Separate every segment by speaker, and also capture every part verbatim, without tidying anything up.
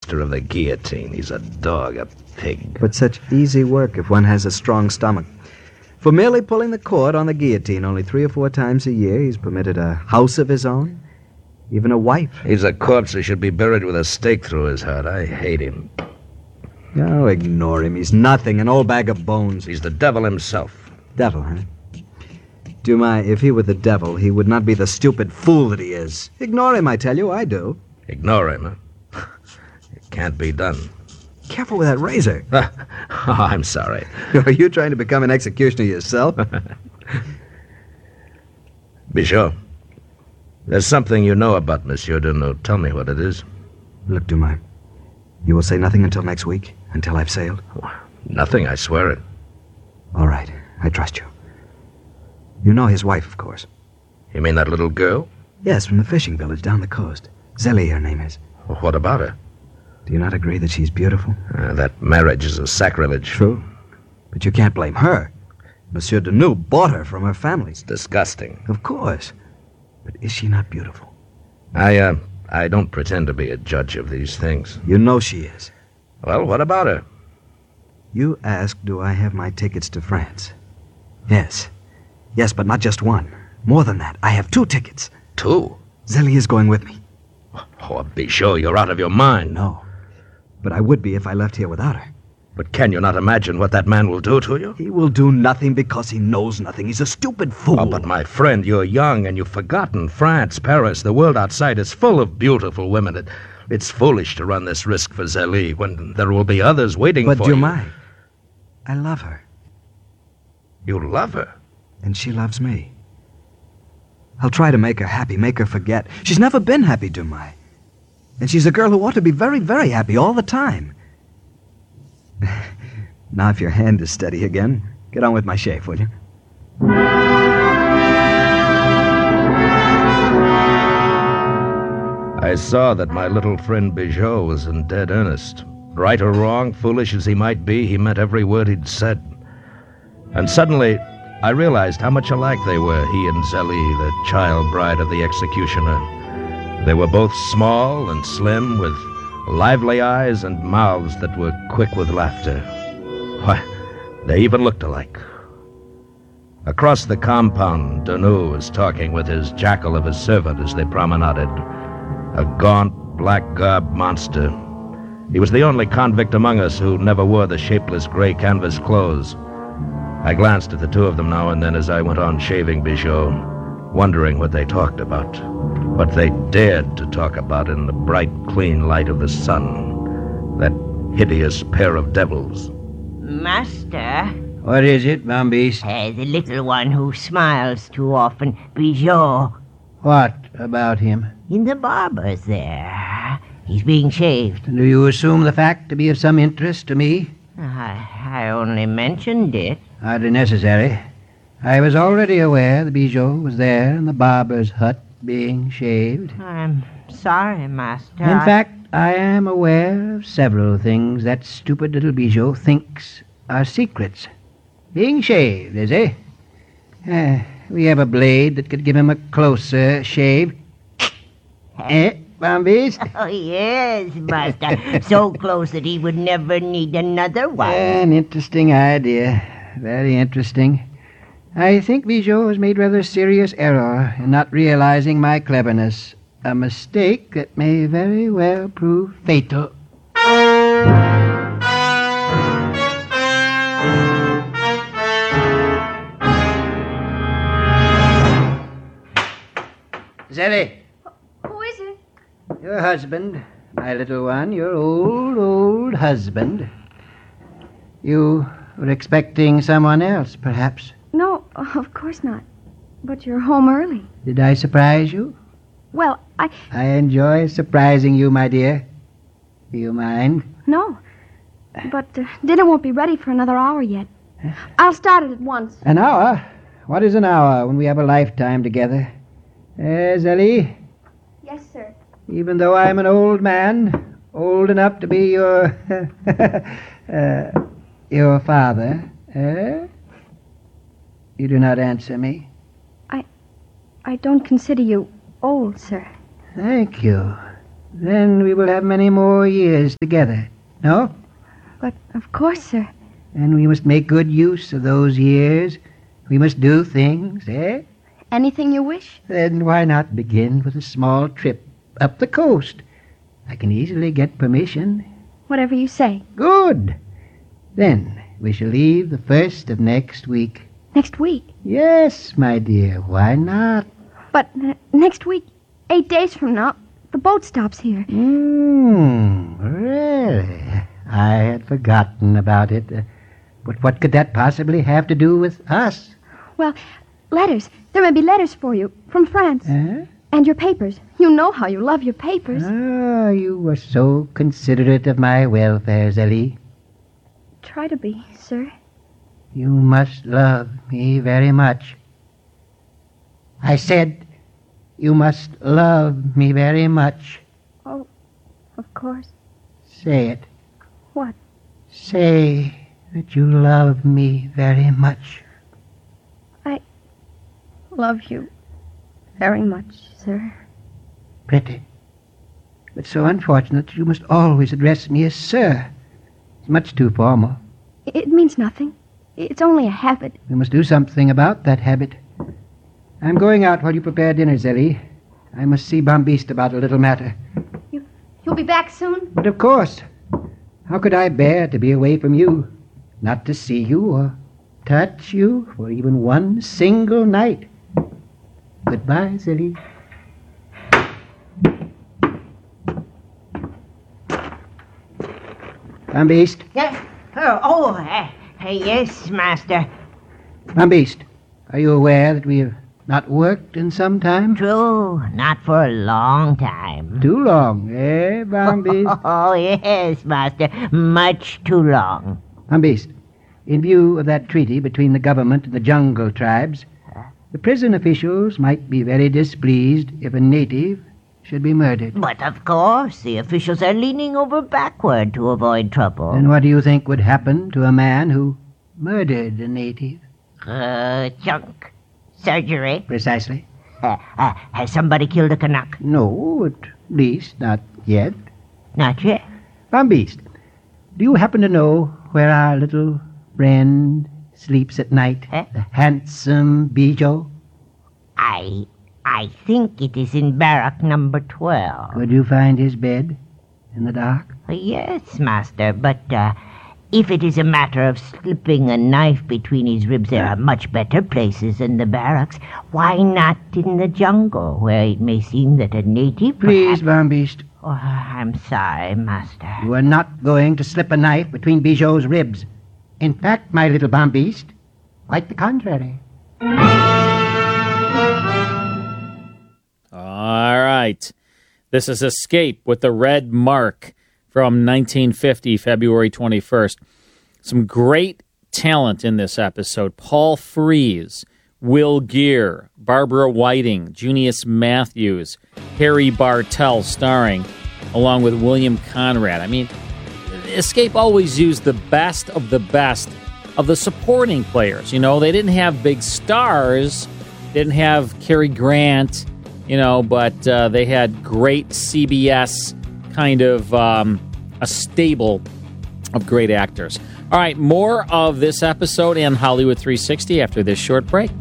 Speaker 1: master of the guillotine. He's a dog, a pig.
Speaker 2: But such easy work if one has a strong stomach. For merely pulling the cord on the guillotine only three or four times a year, he's permitted a house of his own, even a wife.
Speaker 1: He's a corpse who should be buried with a stake through his heart. I hate him.
Speaker 2: Oh, ignore him. He's nothing, an old bag of bones.
Speaker 1: He's the devil himself.
Speaker 2: Devil, huh? Dumai, if he were the devil, he would not be the stupid fool that he is. Ignore him, I tell you, I do.
Speaker 1: Ignore him, huh? It can't be done.
Speaker 2: Careful with that razor.
Speaker 1: Oh, I'm sorry.
Speaker 2: Are you trying to become an executioner yourself?
Speaker 1: Bichot, there's something you know about Monsieur Deneux. Tell me what it is.
Speaker 2: Look, Dumai, you will say nothing until next week, until I've sailed?
Speaker 1: Nothing, I swear it.
Speaker 2: All right, I trust you. You know his wife, of course.
Speaker 1: You mean that little girl?
Speaker 2: Yes, from the fishing village down the coast. Zélie, her name is.
Speaker 1: Well, what about her?
Speaker 2: Do you not agree that she's beautiful?
Speaker 1: Uh, that marriage is a sacrilege.
Speaker 2: True. But you can't blame her. Monsieur Deneux bought her from her family.
Speaker 1: It's disgusting.
Speaker 2: Of course. But is she not beautiful?
Speaker 1: I, uh, I don't pretend to be a judge of these things.
Speaker 2: You know she is.
Speaker 1: Well, what about her?
Speaker 2: You asked, do I have my tickets to France? Yes. Yes, but not just one. More than that. I have two tickets.
Speaker 1: Two?
Speaker 2: Zélie is going with me.
Speaker 1: Oh, Bichot, you're out of your mind.
Speaker 2: No. But I would be if I left here without her.
Speaker 1: But can you not imagine what that man will do to you?
Speaker 2: He will do nothing because he knows nothing. He's a stupid fool.
Speaker 1: Oh, but my friend, you're young and you've forgotten France, Paris, the world outside is full of beautiful women. It, it's foolish to run this risk for Zélie when there will be others waiting
Speaker 2: but
Speaker 1: for you.
Speaker 2: But Dumai, I love her.
Speaker 1: You love her?
Speaker 2: And she loves me. I'll try to make her happy, make her forget. She's never been happy, Dumai. And she's a girl who ought to be very, very happy all the time. Now, if your hand is steady again, get on with my shave, will you?
Speaker 1: I saw that my little friend Bichot was in dead earnest. Right or wrong, foolish as he might be, he meant every word he'd said. And suddenly, I realized how much alike they were, he and Zélie, the child bride of the executioner. They were both small and slim, with lively eyes and mouths that were quick with laughter. Why, they even looked alike. Across the compound, Deneux was talking with his jackal of a servant as they promenaded, a gaunt, black-garbed monster. He was the only convict among us who never wore the shapeless gray canvas clothes. I glanced at the two of them now and then as I went on shaving Bichot, wondering what they talked about, what they dared to talk about in the bright, clean light of the sun, that hideous pair of devils.
Speaker 3: Master?
Speaker 4: What is it, Bombiste?
Speaker 3: Uh, the little one who smiles too often, Bichot.
Speaker 4: What about him?
Speaker 3: In the barber's there. He's being shaved.
Speaker 4: Do you assume the fact to be of some interest to me?
Speaker 3: I, I only mentioned it.
Speaker 4: Hardly necessary. I was already aware that Bichot was there in the barber's hut being shaved.
Speaker 3: I'm sorry, Master.
Speaker 4: In
Speaker 3: I...
Speaker 4: fact, I am aware of several things that stupid little Bichot thinks are secrets. Being shaved, is he? Uh, we have a blade that could give him a closer shave. Eh, Bombiste?
Speaker 3: Oh, yes, Master. So close that he would never need another one.
Speaker 4: An interesting idea. Very interesting. I think Bichot has made rather serious error in not realizing my cleverness. A mistake that may very well prove fatal. Zélie.
Speaker 5: Who is it?
Speaker 4: Your husband, my little one, your old, old husband. You were expecting someone else, perhaps.
Speaker 5: No, of course not. But you're home early.
Speaker 4: Did I surprise you?
Speaker 5: Well, I...
Speaker 4: I enjoy surprising you, my dear. Do you mind?
Speaker 5: No. But uh, dinner won't be ready for another hour yet. I'll start it at once.
Speaker 4: An hour? What is an hour when we have a lifetime together? Eh, Zélie?
Speaker 5: Yes, sir.
Speaker 4: Even though I'm an old man, old enough to be your... uh, your father, eh? You do not answer me.
Speaker 5: I... I don't consider you old, sir.
Speaker 4: Thank you. Then we will have many more years together. No?
Speaker 5: But, of course, sir.
Speaker 4: And we must make good use of those years. We must do things, eh?
Speaker 5: Anything you wish?
Speaker 4: Then why not begin with a small trip up the coast? I can easily get permission.
Speaker 5: Whatever you say.
Speaker 4: Good. Then we shall leave the first of next week.
Speaker 5: Next week?
Speaker 4: Yes, my dear. Why not?
Speaker 5: But uh, next week, eight days from now, the boat stops here.
Speaker 4: Hmm, really? I had forgotten about it. Uh, but what could that possibly have to do with us?
Speaker 5: Well, letters. There may be letters for you from France.
Speaker 4: Huh?
Speaker 5: And your papers. You know how you love your papers.
Speaker 4: Ah, you were so considerate of my welfare, Zélie.
Speaker 5: Try to be, sir.
Speaker 4: You must love me very much. I said you must love me very much.
Speaker 5: Oh, of course.
Speaker 4: Say it.
Speaker 5: What?
Speaker 4: Say that you love me very much.
Speaker 5: I love you very much, sir.
Speaker 4: Pretty. But so unfortunate that you must always address me as sir. It's much too formal.
Speaker 5: It means nothing. It's only a habit.
Speaker 4: We must do something about that habit. I'm going out while you prepare dinner, Zélie. I must see Bombiste about a little matter.
Speaker 5: You, you'll be back soon?
Speaker 4: But of course. How could I bear to be away from you? Not to see you or touch you for even one single night. Goodbye, Zélie. Bombiste.
Speaker 3: Yes. Oh, oh uh, uh, yes, master.
Speaker 4: Bombiste, are you aware that we have not worked in some time?
Speaker 3: True, not for a long time.
Speaker 4: Too long, eh, Bombiste?
Speaker 3: Oh, yes, master. Much too long.
Speaker 4: Bombiste, in view of that treaty between the government and the jungle tribes, the prison officials might be very displeased if a native should be murdered.
Speaker 3: But of course, the officials are leaning over backward to avoid trouble.
Speaker 4: And what do you think would happen to a man who murdered a native?
Speaker 3: Uh, chunk. Surgery.
Speaker 4: Precisely.
Speaker 3: Uh, uh, has somebody killed a Canuck?
Speaker 4: No, at least not yet.
Speaker 3: Not yet.
Speaker 4: Bombiste, do you happen to know where our little friend sleeps at night?
Speaker 3: Eh?
Speaker 4: The handsome Bijou?
Speaker 3: I... I think it is in barrack number twelve.
Speaker 4: Could you find his bed in the dark?
Speaker 3: Uh, yes, master, but uh, if it is a matter of slipping a knife between his ribs, there are much better places than the barracks. Why not in the jungle, where it may seem that a native...
Speaker 4: Please,
Speaker 3: perhaps...
Speaker 4: Bombiste.
Speaker 3: Oh, I'm sorry, master.
Speaker 4: You are not going to slip a knife between Bijou's ribs. In fact, my little Bombiste, quite the contrary.
Speaker 6: All right. This is Escape with the Red Mark from nineteen fifty, February twenty-first. Some great talent in this episode. Paul Frees, Will Geer, Barbara Whiting, Junius Matthews, Harry Bartell starring, along with William Conrad. I mean, Escape always used the best of the best of the supporting players. You know, they didn't have big stars, didn't have Cary Grant, you know, but uh, they had great C B S kind of um, a stable of great actors. All right, more of this episode and Hollywood three sixty after this short break.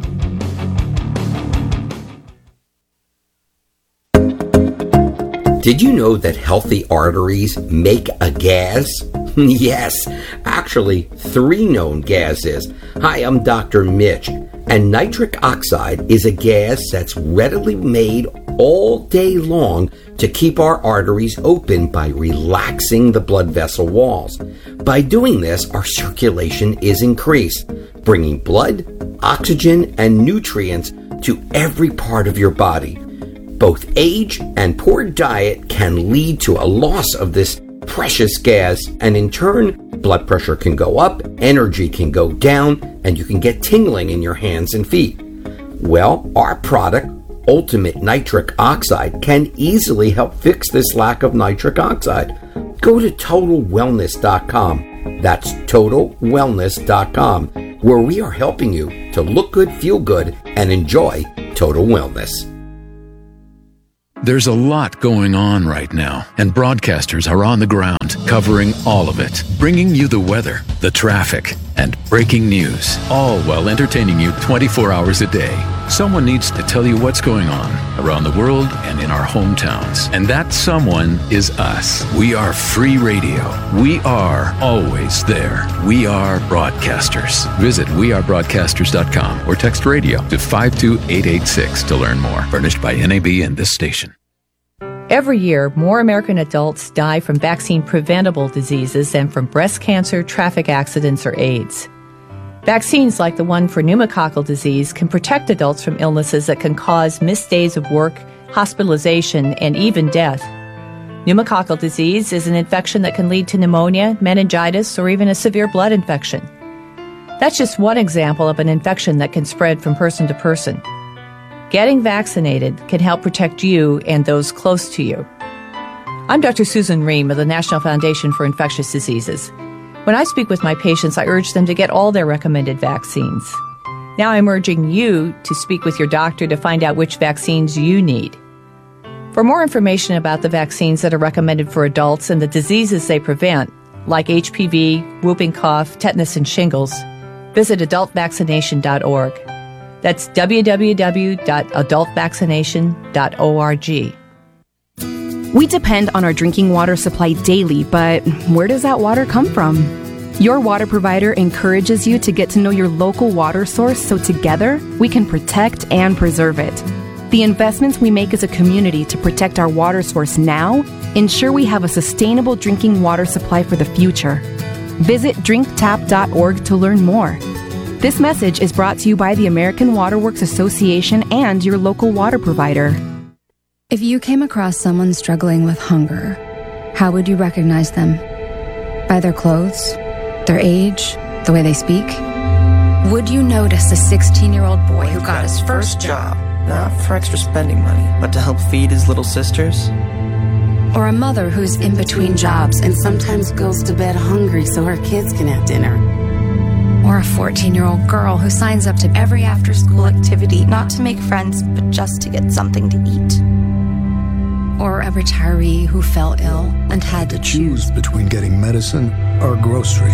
Speaker 7: Did you know that healthy arteries make a gas? Yes, actually, three known gases. Hi, I'm Doctor Mitch, and nitric oxide is a gas that's readily made all day long to keep our arteries open by relaxing the blood vessel walls. By doing this, our circulation is increased, bringing blood, oxygen, and nutrients to every part of your body. Both age and poor diet can lead to a loss of this precious gas, and in turn, blood pressure can go up, energy can go down, and you can get tingling in your hands and feet. Well, our product, Ultimate Nitric Oxide, can easily help fix this lack of nitric oxide. Go to total wellness dot com. That's total wellness dot com, where we are helping you to look good, feel good, and enjoy total wellness.
Speaker 8: There's a lot going on right now, and broadcasters are on the ground, covering all of it, bringing you the weather, the traffic, and breaking news, all while entertaining you twenty-four hours a day. Someone needs to tell you what's going on around the world and in our hometowns, and that someone is us. We are free radio. We are always there. We are broadcasters. Visit we are broadcasters dot com or text radio to five two eight eight six to learn more. Furnished by N A B and this station.
Speaker 9: Every year, more American adults die from vaccine-preventable diseases than from breast cancer, traffic accidents, or AIDS. Vaccines like the one for pneumococcal disease can protect adults from illnesses that can cause missed days of work, hospitalization, and even death. Pneumococcal disease is an infection that can lead to pneumonia, meningitis, or even a severe blood infection. That's just one example of an infection that can spread from person to person. Getting vaccinated can help protect you and those close to you. I'm Doctor Susan Ream of the National Foundation for Infectious Diseases. When I speak with my patients, I urge them to get all their recommended vaccines. Now I'm urging you to speak with your doctor to find out which vaccines you need. For more information about the vaccines that are recommended for adults and the diseases they prevent, like H P V, whooping cough, tetanus, and shingles, visit adult vaccination dot org. That's w w w dot adult vaccination dot org.
Speaker 10: We depend on our drinking water supply daily, but where does that water come from? Your water provider encourages you to get to know your local water source so together we can protect and preserve it. The investments we make as a community to protect our water source now ensure we have a sustainable drinking water supply for the future. Visit drink tap dot org to learn more. This message is brought to you by the American Water Works Association and your local water provider.
Speaker 11: If you came across someone struggling with hunger, how would you recognize them? By their clothes, their age, the way they speak? Would you notice a sixteen-year-old boy who got his first job,
Speaker 12: not for extra spending money, but to help feed his little sisters?
Speaker 11: Or a mother who's in between jobs and sometimes goes to bed hungry so her kids can have dinner? Or a fourteen-year-old girl who signs up to every after-school activity, not to make friends, but just to get something to eat. Or a retiree who fell ill and had to choose
Speaker 13: between getting medicine or groceries.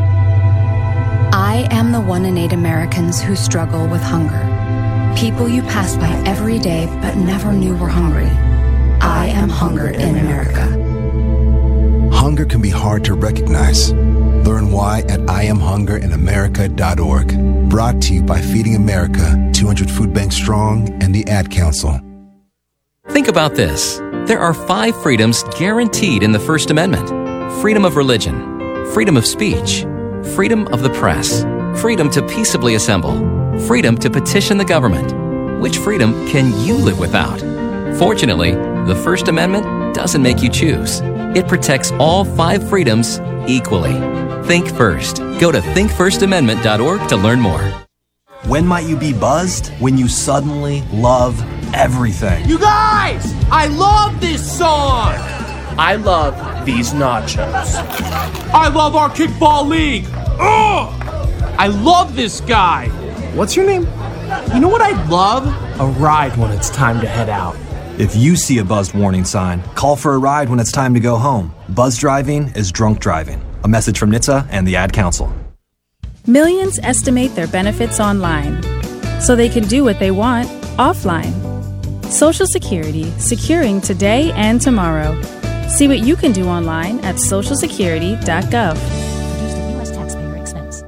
Speaker 11: I am the one in eight Americans who struggle with hunger. People you pass by every day but never knew were hungry. I am hunger in America.
Speaker 13: Hunger can be hard to recognize. Learn why at I am hunger in America dot org. Brought to you by Feeding America, two hundred Food Banks Strong, and the Ad Council.
Speaker 14: Think about this. There are five freedoms guaranteed in the First Amendment. Freedom of religion, freedom of speech, freedom of the press, freedom to peaceably assemble, freedom to petition the government. Which freedom can you live without? Fortunately, the First Amendment doesn't make you choose. It protects all five freedoms equally. Think first. Go to think first amendment dot org to learn more.
Speaker 15: When might you be buzzed? When you suddenly love everything.
Speaker 16: You guys! I love this song! I love these nachos. I love our kickball league! Ugh! I love this guy! What's your name? You know what I'd love? A ride when it's time to head out.
Speaker 15: If you see a buzzed warning sign, call for a ride when it's time to go home. Buzz driving is drunk driving. A message from N H T S A and the Ad Council.
Speaker 17: Millions estimate their benefits online, so they can do what they want offline. Social Security, securing today and tomorrow. See what you can do online at social security dot gov.
Speaker 18: Produced at U S taxpayer expense.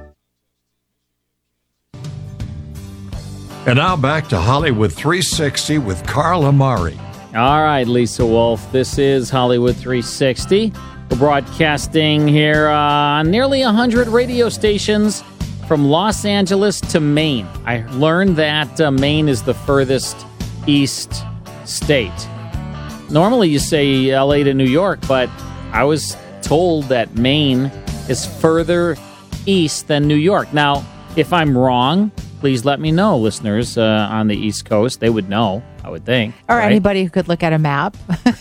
Speaker 19: And now back to Hollywood three sixty with Carl Amari.
Speaker 6: All right, Lisa Wolf, this is Hollywood three sixty. We're broadcasting here on nearly one hundred radio stations from Los Angeles to Maine. I learned that uh, Maine is the furthest east state. Normally you say L A to New York, but I was told that Maine is further east than New York. Now, if I'm wrong, please let me know, listeners uh, on the East Coast. They would know. I would think.
Speaker 20: Or
Speaker 6: right?
Speaker 20: anybody who could look at a map.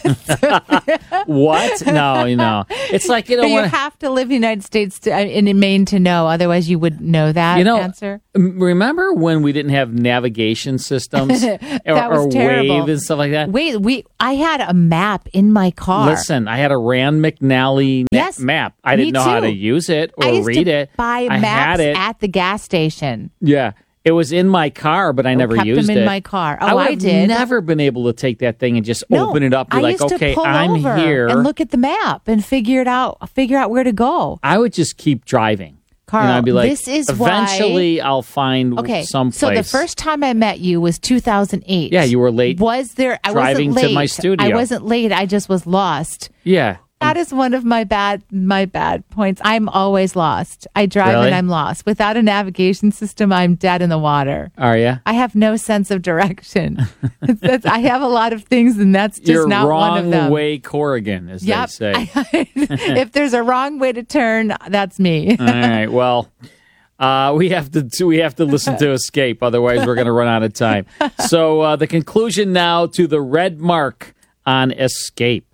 Speaker 6: What? No, you know. It's like, you know,
Speaker 20: you
Speaker 6: when,
Speaker 20: have to live in the United States to, in Maine to know. Otherwise, you would know that
Speaker 6: you know,
Speaker 20: answer.
Speaker 6: Remember when we didn't have navigation systems or,
Speaker 20: that was
Speaker 6: or
Speaker 20: terrible.
Speaker 6: Wave and stuff like that?
Speaker 20: Wait, we. I had a map in my car.
Speaker 6: Listen, I had a Rand McNally na-
Speaker 20: Yes,
Speaker 6: map. I
Speaker 20: me
Speaker 6: didn't know
Speaker 20: too.
Speaker 6: how to use it or
Speaker 20: I used
Speaker 6: read
Speaker 20: to
Speaker 6: it.
Speaker 20: buy
Speaker 6: I
Speaker 20: maps
Speaker 6: had it.
Speaker 20: at the gas station.
Speaker 6: Yeah. It was in my car, but I never
Speaker 20: kept
Speaker 6: used
Speaker 20: them in
Speaker 6: it.
Speaker 20: my car. Oh,
Speaker 6: I, would
Speaker 20: I
Speaker 6: have
Speaker 20: did.
Speaker 6: never been able to take that thing and just
Speaker 20: No,
Speaker 6: open it up and be
Speaker 20: I
Speaker 6: like,
Speaker 20: used to
Speaker 6: okay,
Speaker 20: pull
Speaker 6: I'm
Speaker 20: over
Speaker 6: here.
Speaker 20: and look at the map and figure it out. Figure out where to go.
Speaker 6: I would just keep driving.
Speaker 20: Carl,
Speaker 6: you know, I'd be like,
Speaker 20: this is
Speaker 6: eventually
Speaker 20: why...
Speaker 6: I'll find
Speaker 20: okay,
Speaker 6: someplace.
Speaker 20: So the first time I met you was two thousand eight.
Speaker 6: Yeah, you were late.
Speaker 20: Was there? I
Speaker 6: driving
Speaker 20: wasn't late.
Speaker 6: to my studio.
Speaker 20: I wasn't late. I just was lost.
Speaker 6: Yeah.
Speaker 20: That is one of my bad my bad points. I'm always lost. I drive
Speaker 6: Really?
Speaker 20: and I'm lost. Without a navigation system, I'm dead in the water.
Speaker 6: Are you?
Speaker 20: I have no sense of direction. That's, I have a lot of things, and that's just
Speaker 6: You're
Speaker 20: not
Speaker 6: wrong
Speaker 20: one of them.
Speaker 6: way, Corrigan, as
Speaker 20: Yep.
Speaker 6: they say.
Speaker 20: If there's a wrong way to turn, that's me.
Speaker 6: All right. Well, uh, we have to we have to listen to Escape, otherwise we're going to run out of time. So uh, the conclusion now to the red mark on Escape.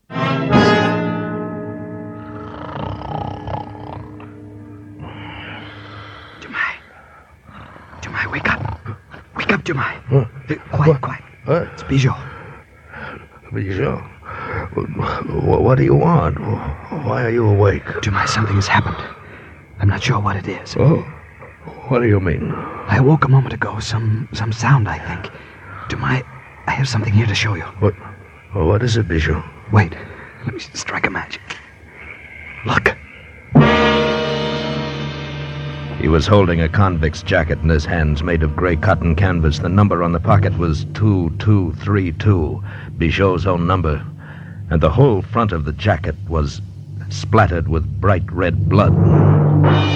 Speaker 2: Jumai, wake up. Wake up, Jumai.
Speaker 1: Huh?
Speaker 2: Quiet,
Speaker 1: What?
Speaker 2: quiet.
Speaker 1: What?
Speaker 2: It's Bijou.
Speaker 1: Bijou? What, what do you want? Why are you awake?
Speaker 2: Jumai, something has happened. I'm not sure what it is.
Speaker 1: Oh, what do you mean?
Speaker 2: I awoke a moment ago. Some some sound, I think. Jumai, I have something here to show you.
Speaker 1: What? What is it, Bijou?
Speaker 2: Wait. Let me strike a match. Look.
Speaker 1: He was holding a convict's jacket in his hands, made of gray cotton canvas. The number on the pocket was two two three two, Bijou's own number. And the whole front of the jacket was splattered with bright red blood.